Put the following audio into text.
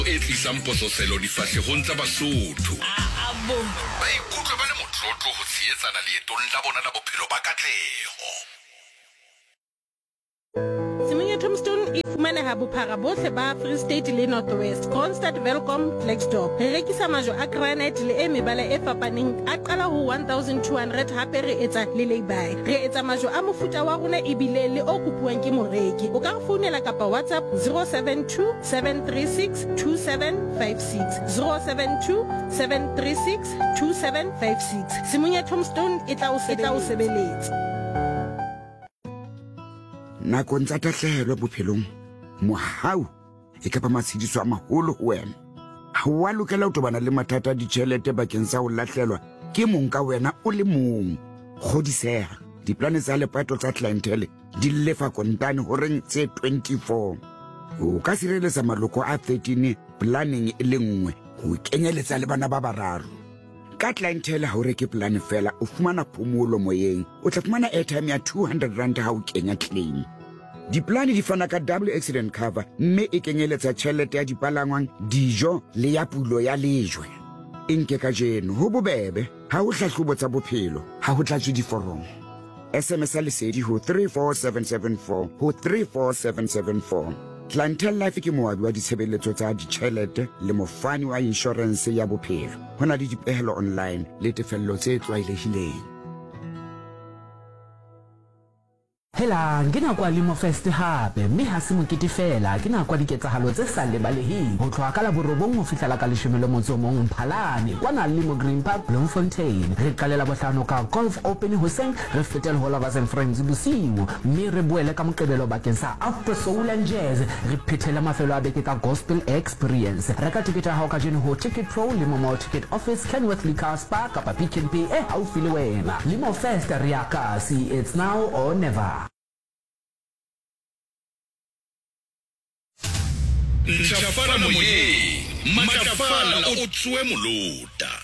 e tlisang pososelo difahlehong tsa Basotho. Ba ikutlwa ba le motlotlo ho tshehetsana leetong la bona la bophelo ba katleho. Semenya Tombstone e fumaneha bophara bohle ba Free State le North West. Constant Welcome Blackstop. Re rekisa majwe a granite le e mebala e fapaneng a qala ho 1200 hape re etsa le lay-by. Re etsa majwe a mofuta wa rona ebile le o kopuwang ke moreki. O ka re founela kapa WhatsApp 072 736 2756 072 736 2756. Semenya Tombstone e tla o sebeletsa. Nakong tsa tahlehelo bophelong mohau e ka ba matshidiso a maholo ho wena. Ha wa lokela ho tobana le mathata a ditjhelete bakeng sa ho lahlelwa ke mong ka wena o le mong. Kgodiseha diplane tsa lepato tsa clientele di lefa kontane ho reng tse 24. O ka sireletsa maloko a 13 planning e le nngwe ho kenyeletsa le bana ba bararo. Ka clientele ha o reke plan fela o fumana phomolo moyeng, o tla fumana airtime ya 200 rand ha o kenya claim. Diplane di fana ka double accident cover mme e kenyeletsa tjhelete ya dipalangwang, dijo le ya pulo ya lejwe. Nke ka jeno ho bobebe ha o hlahlobo tsa bophelo ha ho tlatswe diforomo. SMS lesedi ho 34774 ho 34774. Clientele Life ke moabi wa ditshebeletso tsa ditjhelete le mofani wa insurance ya bophelo. Ho na le dipehelo online le tefello tse tlwaelehileng. Hela ngena kwa Limo Fest hape mme ha se mokete fela ke na kwa diketsahalo tse sa lebaleheng ho tloha ka la borobong ho fihlela ka leshome motso mong Mphalane kwana Limo Green Park Bloemfontein. Re qalela bohlano ka golf open hoseng re fetela ho Lovers and Friends bosiu mme re boele ka moqebelo bakeng sa After Soul and Jazz re phethela mafelo a beke ka Gospel Experience. Reka tikete ha o ka jeno ho Ticket Pro Limo Mall Ticket Office Kenworth Liquor Spa kapa Pick n Pay e haufi le wena. Limo Fest re ya kasi, it's now or never. Ntjhafala moyeng, matjafala o tswe molota.